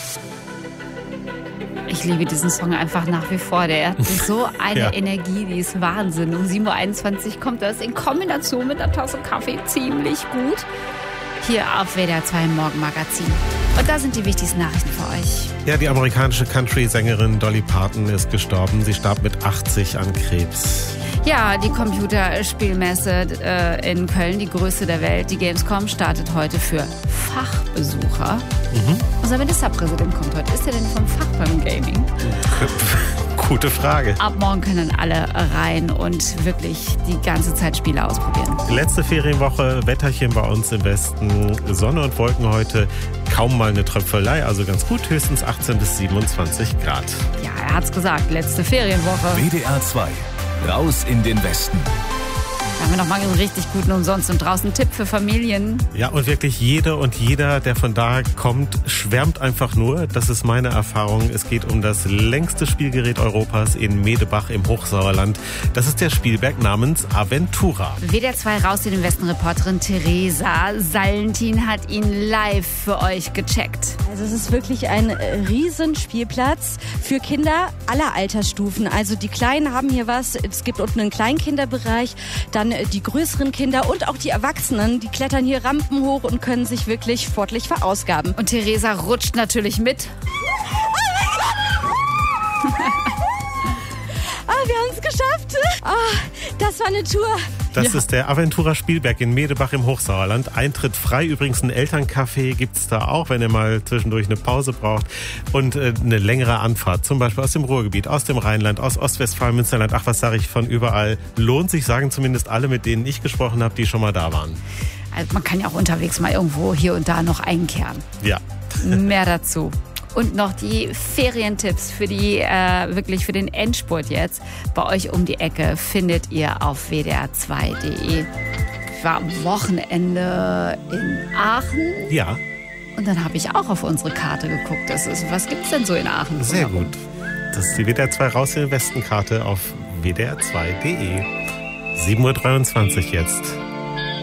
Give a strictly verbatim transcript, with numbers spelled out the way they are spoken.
Ich liebe diesen Song einfach nach wie vor. Der hat so eine ja. Energie, die ist Wahnsinn. Um sieben Uhr einundzwanzig kommt das in Kombination mit einer Tasse Kaffee ziemlich gut. Hier auf W D R zwei im Morgenmagazin. Und da sind die wichtigsten Nachrichten für euch. Ja, die amerikanische Country-Sängerin Dolly Parton ist gestorben. Sie starb mit achtzig an Krebs. Ja, die Computerspielmesse äh, in Köln, die größte der Welt, die Gamescom, startet heute für Fachbesucher. Mhm. Unser Ministerpräsident kommt heute. Ist er denn vom Fach beim Gaming? Gute Frage. Ab morgen können alle rein und wirklich die ganze Zeit Spiele ausprobieren. Letzte Ferienwoche, Wetterchen bei uns im Westen. Sonne und Wolken heute, kaum mal eine Tröpfelei, also ganz gut, höchstens achtzehn bis siebenundzwanzig Grad. Ja, er hat's gesagt, letzte Ferienwoche. W D R zwei, raus in den Westen. Da haben wir nochmal einen richtig guten Umsonst und draußen Tipp für Familien. Ja, und wirklich jede und jeder, der von da kommt, schwärmt einfach nur. Das ist meine Erfahrung. Es geht um das längste Spielgerät Europas in Medebach im Hochsauerland. Das ist der Spielberg namens Aventura. W D R zwei raus in den Westen Reporterin Theresa Salentin hat ihn live für euch gecheckt. Also es ist wirklich ein Riesenspielplatz für Kinder aller Altersstufen. Also die Kleinen haben hier was. Es gibt unten einen Kleinkinderbereich, dann die größeren Kinder und auch die Erwachsenen, die klettern hier Rampen hoch und können sich wirklich sportlich verausgaben. Und Theresa rutscht natürlich mit. Ah, wir haben es geschafft. Ah, das war eine Tour. Das ja. ist der Aventura Spielberg in Medebach im Hochsauerland. Eintritt frei. Übrigens ein Elterncafé gibt's da auch, wenn ihr mal zwischendurch eine Pause braucht. Und äh, eine längere Anfahrt, zum Beispiel aus dem Ruhrgebiet, aus dem Rheinland, aus Ostwestfalen, Münsterland. Ach, was sage ich, von überall. Lohnt sich, sagen zumindest alle, mit denen ich gesprochen habe, die schon mal da waren. Also man kann ja auch unterwegs mal irgendwo hier und da noch einkehren. Ja. Mehr dazu. Und noch die Ferientipps für die äh, wirklich für den Endspurt jetzt bei euch um die Ecke findet ihr auf w d r zwei punkt de. Ich war am Wochenende in Aachen. Ja. Und dann habe ich auch auf unsere Karte geguckt. Das ist, was gibt's denn so in Aachen? Sehr gut. Das ist die W D R zwei raus in den Westen Karte auf w d r zwei punkt de. sieben Uhr dreiundzwanzig jetzt.